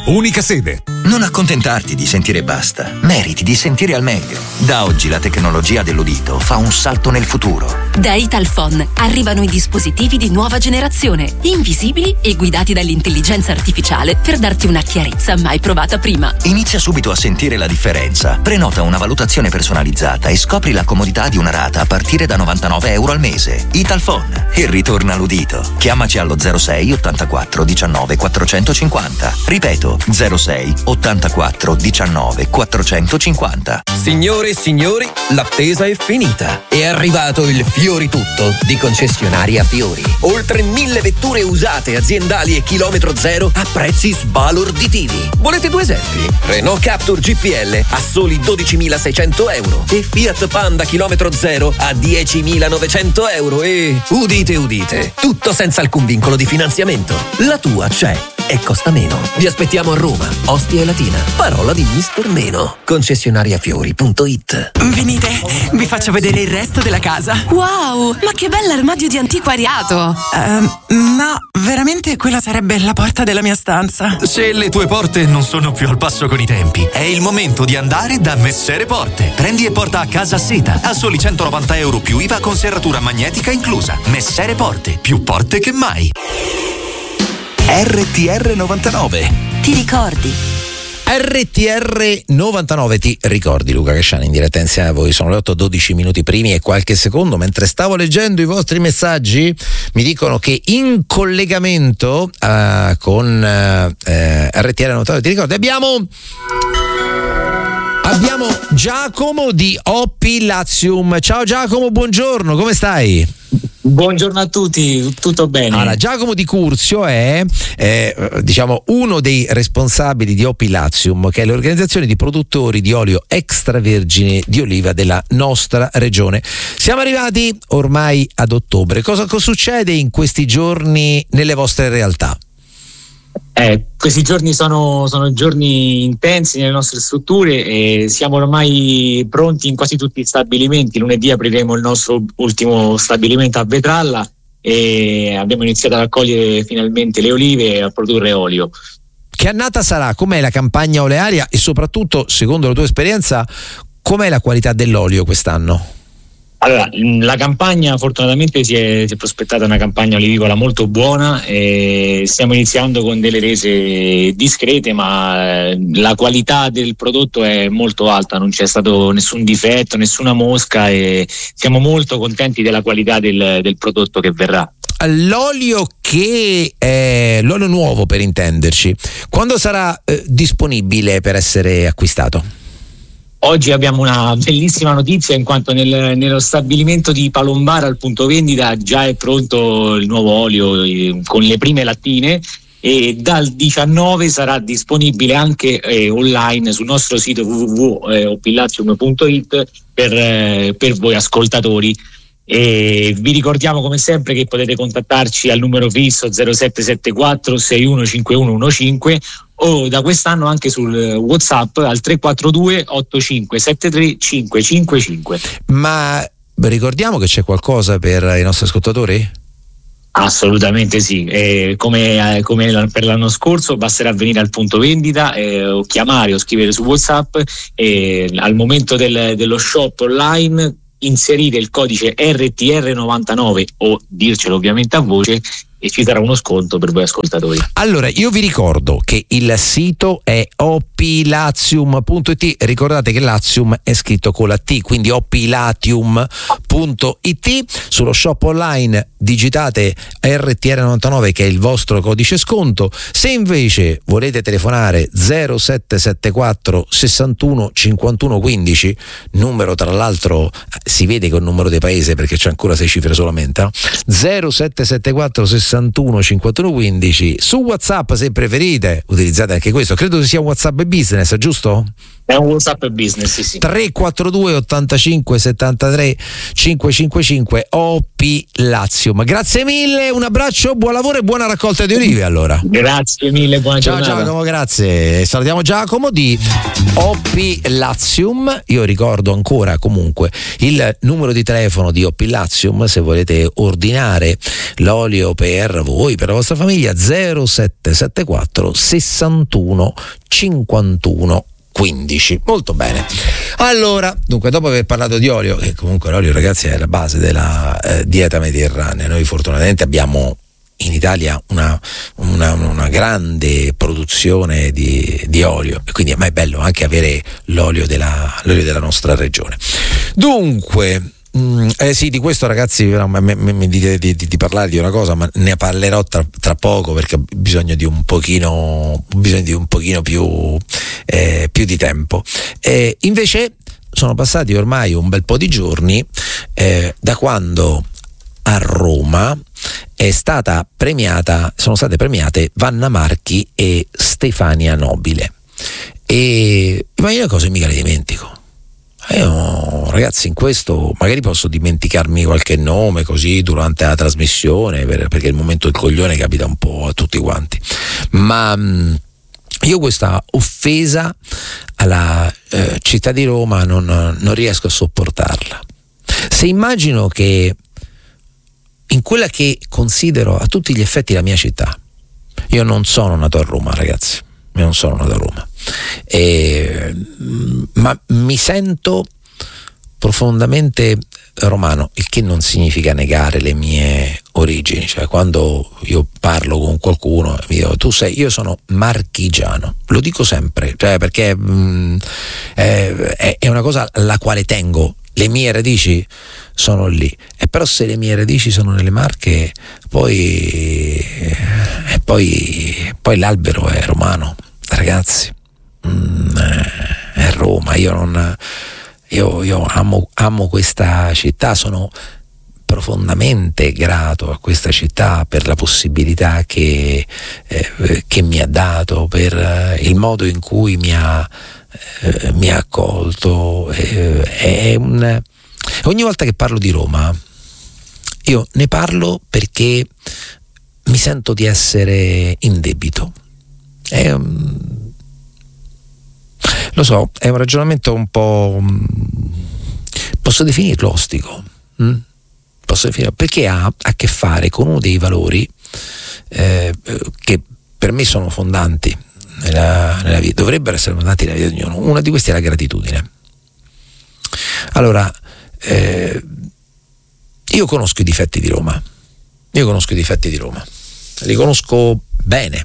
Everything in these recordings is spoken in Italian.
unica sede. Non accontentarti di sentire basta, meriti di sentire al meglio. Da oggi la tecnologia dell'udito fa un salto nel futuro. Da Italphone arrivano i dispositivi di nuova generazione, invisibili e guidati dall'intelligenza artificiale per darti una chiarezza mai provata prima. Inizia subito a sentire la differenza. Prenota una valutazione personalizzata e scopri la comodità di una rata a partire da €99 al mese. Italphone. E ritorna all'udito. Chiamaci allo 06 84 19 450. Ripeto, 06 84 19 450. Signore e signori, l'attesa è finita. È arrivato il Fiori Tutto di Concessionaria Fiori. Oltre 1000 vetture usate, aziendali e chilometro zero a prezzi sbalorditivi. Volete due esempi? Renault Captur GPL a soli €12.600 e Fiat Panda chilometro zero a €10.900 e udite udite, tutto senza alcun vincolo di finanziamento. La tua c'è e costa meno. Vi aspettiamo a Roma, Ostia e Latina. Parola di Mister Meno. Concessionariafiori.it. Venite, vi faccio vedere il resto della casa. Wow, ma che bell'armadio di antiquariato! No, veramente quella sarebbe la porta della mia stanza. Se le tue porte non sono più al passo con i tempi, è il momento di andare da Messere Porte. Prendi e porta a casa seta a soli €190 più IVA con serratura magnetica inclusa. Messere Porte, più porte che mai. RTR 99. Ti ricordi? RTR 99, ti ricordi Luca Casciani in diretta insieme a voi? Sono le 8:12 minuti primi e qualche secondo. Mentre stavo leggendo i vostri messaggi mi dicono che in collegamento con RTR 99, ti ricordi, abbiamo Giacomo di Oppi Latium. Ciao Giacomo, buongiorno, come stai? Buongiorno a tutti, tutto bene. Allora, Giacomo Di Curzio è diciamo uno dei responsabili di Oppi Latium, che è l'organizzazione di produttori di olio extravergine di oliva della nostra regione. Siamo arrivati ormai ad ottobre. Cosa succede in questi giorni nelle vostre realtà? Questi giorni sono giorni intensi nelle nostre strutture e siamo ormai pronti in quasi tutti gli stabilimenti. Lunedì apriremo il nostro ultimo stabilimento a Vetralla e abbiamo iniziato a raccogliere finalmente le olive e a produrre olio. Che annata sarà? Com'è la campagna olearia e soprattutto, secondo la tua esperienza, com'è la qualità dell'olio quest'anno? Allora, la campagna fortunatamente si è prospettata una campagna olivicola molto buona e stiamo iniziando con delle rese discrete, ma la qualità del prodotto è molto alta, non c'è stato nessun difetto, nessuna mosca e siamo molto contenti della qualità del prodotto che verrà. L'olio che è l'olio nuovo, per intenderci, quando sarà disponibile per essere acquistato? Oggi abbiamo una bellissima notizia in quanto nello stabilimento di Palombara al punto vendita già è pronto il nuovo olio con le prime lattine e dal 19 sarà disponibile anche online sul nostro sito www.opilatium.it per voi ascoltatori. E vi ricordiamo come sempre che potete contattarci al numero fisso 0774 615115 o da quest'anno anche sul WhatsApp al 342 8573 555. Ma ricordiamo che c'è qualcosa per i nostri ascoltatori? Assolutamente sì, come per l'anno scorso basterà venire al punto vendita o chiamare o scrivere su WhatsApp e al momento dello shop online inserire il codice RTR99 o dircelo ovviamente a voce e ci sarà uno sconto per voi ascoltatori. Allora, io vi ricordo che il sito è opilatium.it. Ricordate che Latium è scritto con la T, quindi opilatium.it. Sullo shop online digitate RTR99 che è il vostro codice sconto. Se invece volete telefonare 0774 61 51 15, numero tra l'altro si vede che è un numero di paese perché c'è ancora 6 cifre solamente, 0774 61 51 15. Su WhatsApp, se preferite, utilizzate anche questo. Credo sia un WhatsApp business, giusto? È un WhatsApp business, sì. 342 85 73 555 OP Lazium. Grazie mille, un abbraccio, buon lavoro e buona raccolta di olive allora. Grazie mille, buona Ciao giornata. Giacomo, grazie. Salutiamo Giacomo di OP Lazium. Io ricordo ancora comunque il numero di telefono di OP Lazium se volete ordinare l'olio per voi, per la vostra famiglia, 0774 61 51 15. Molto bene. Allora, dunque, dopo aver parlato di olio, che comunque l'olio, ragazzi, è la base della dieta mediterranea, noi fortunatamente abbiamo in Italia una grande produzione di olio, e quindi a me è bello anche avere l'olio della nostra regione. Dunque, sì, di questo, ragazzi, mi dite di parlare di una cosa, ma ne parlerò tra poco, perché ho bisogno di un pochino più di tempo. Invece sono passati ormai un bel po' di giorni da quando a Roma sono state premiate Vanna Marchi e Stefania Nobile, ma io le cose mica le dimentico. Ragazzi, in questo magari posso dimenticarmi qualche nome così durante la trasmissione, perché il momento del coglione capita un po' a tutti quanti, ma io questa offesa alla città di Roma non riesco a sopportarla. Se immagino che in quella che considero a tutti gli effetti la mia città, io non sono nato a Roma, ragazzi, ma mi sento profondamente romano, il che non significa negare le mie origini. Cioè, quando io parlo con qualcuno mi dico io sono marchigiano, lo dico sempre, cioè, perché è una cosa alla quale tengo. Le mie radici sono lì, e però se le mie radici sono nelle Marche, poi l'albero è romano, ragazzi. È Roma. Io amo questa città, sono profondamente grato a questa città per la possibilità che mi ha dato, per il modo in cui mi ha accolto. Ogni volta che parlo di Roma, io ne parlo perché mi sento di essere in debito. Lo so, è un ragionamento un po', posso definirlo ostico, perché ha a che fare con uno dei valori che per me sono fondanti nella vita, dovrebbero essere fondanti nella vita di ognuno. Una di queste è la gratitudine. Allora, io conosco i difetti di Roma, li conosco bene,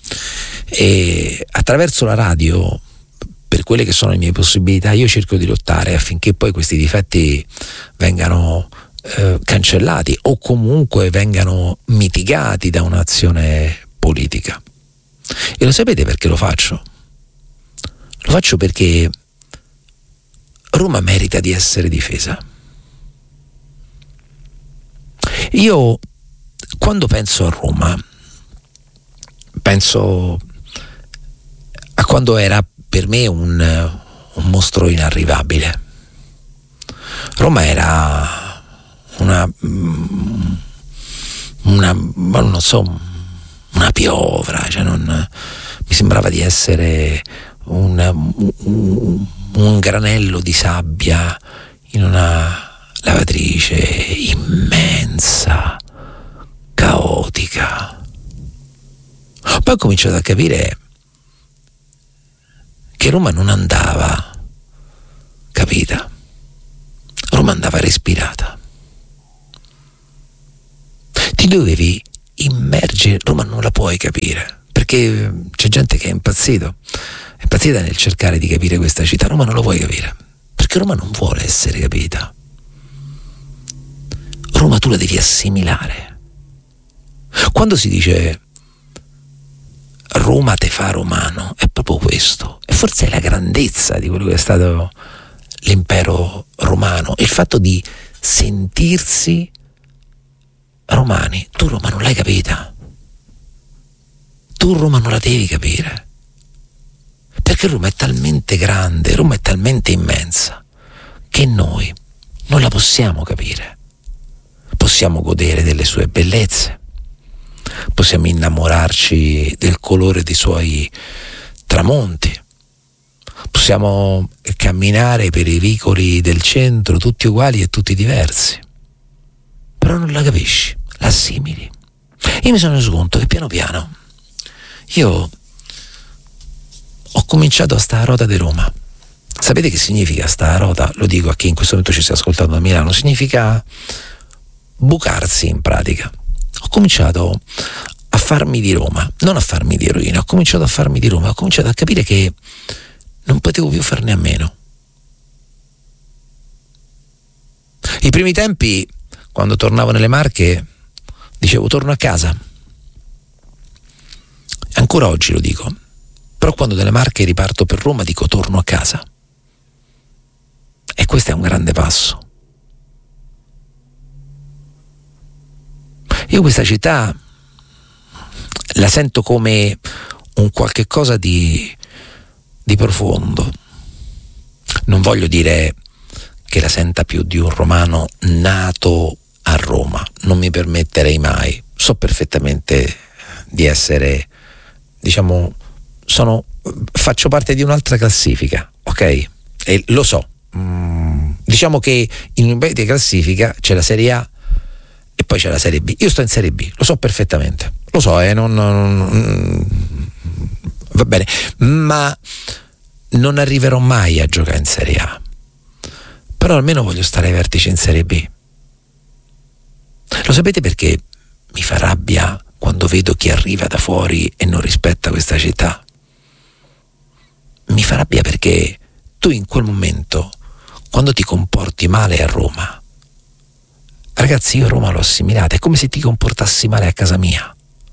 e attraverso la radio, per quelle che sono le mie possibilità, io cerco di lottare affinché poi questi difetti vengano cancellati o comunque vengano mitigati da un'azione politica. E lo sapete perché lo faccio? Lo faccio perché Roma merita di essere difesa. Io, quando penso a Roma, penso a quando era per me un mostro inarrivabile. Roma era una piovra, cioè mi sembrava di essere un granello di sabbia in una lavatrice immensa, caotica. Poi ho cominciato a capire che Roma non andava capita, Roma andava respirata. Ti dovevi immergere, Roma non la puoi capire, perché c'è gente che è impazzita nel cercare di capire questa città. Roma non lo puoi capire, perché Roma non vuole essere capita. Roma tu la devi assimilare. Quando si dice Roma te fa romano, è proprio questo, e forse è la grandezza di quello che è stato l'impero romano, il fatto di sentirsi romani. Tu Roma non l'hai capita, tu Roma non la devi capire, Perché Roma è talmente grande, Roma è talmente immensa, che noi non la possiamo capire. Possiamo godere delle sue bellezze, possiamo innamorarci del colore dei suoi tramonti, possiamo camminare per i vicoli del centro tutti uguali e tutti diversi, però non la capisci, la assimili. Io mi sono reso conto che piano piano io ho cominciato a stare a rota di Roma. Sapete che significa stare a rota? Lo dico a chi in questo momento ci sta ascoltando da Milano. Significa bucarsi, in pratica. Ho cominciato a farmi di Roma, non a farmi di eroina, ho cominciato a farmi di Roma, ho cominciato a capire che non potevo più farne a meno. I primi tempi, quando tornavo nelle Marche, dicevo torno a casa. Ancora oggi lo dico, però quando dalle Marche riparto per Roma dico torno a casa. E questo è un grande passo. Io questa città la sento come un qualche cosa di profondo. Non voglio dire che la senta più di un romano nato a Roma, non mi permetterei mai. So perfettamente di essere, diciamo, faccio parte di un'altra classifica, ok? E lo so. Diciamo che in un paio di classifica c'è la Serie A e poi c'è la Serie B. Io sto in Serie B, lo so perfettamente, lo so, va bene, ma non arriverò mai a giocare in Serie A, però almeno voglio stare ai vertici in Serie B. Lo sapete perché mi fa rabbia quando vedo chi arriva da fuori e non rispetta questa città? Mi fa rabbia perché tu in quel momento, quando ti comporti male a Roma, ragazzi, io Roma l'ho assimilata, è come se ti comportassi male a casa mia.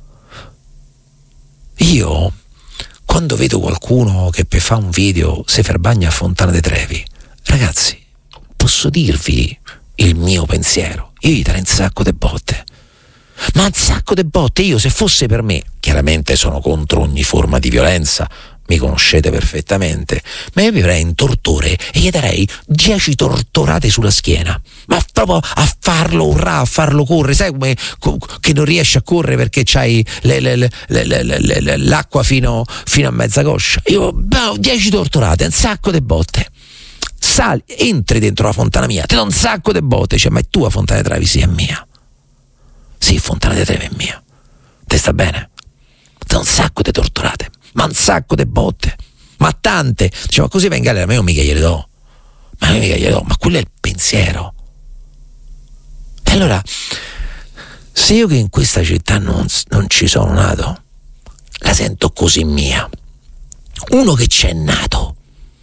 Io, quando vedo qualcuno che fa un video se verbagna a Fontana dei Trevi, ragazzi, posso dirvi il mio pensiero, io gli darei un sacco di botte, ma un sacco di botte. Io, se fosse per me, chiaramente sono contro ogni forma di violenza, mi conoscete perfettamente, ma io vivrei in tortore e gli darei 10 tortorate sulla schiena, ma proprio a farlo urrà, a farlo correre, sai come che non riesci a correre perché c'hai l'acqua fino a mezza coscia. Io 10 tortorate, un sacco di botte. Sali, entri dentro la fontana mia, ti do un sacco di botte, cioè, ma è tua Fontana dei Trevi? Sì, è mia. Sì, Fontana dei Trevi è mia. Te sta bene? Ti do un sacco di tortorate, ma un sacco di botte, ma tante. Diceva, così va in galera, ma io mica gliele do, ma quello è il pensiero. E allora, se io che in questa città non ci sono nato, la sento così mia. Uno che c'è nato,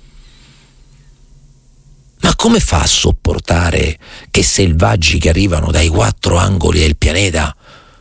ma come fa a sopportare che selvaggi che arrivano dai 4 angoli del pianeta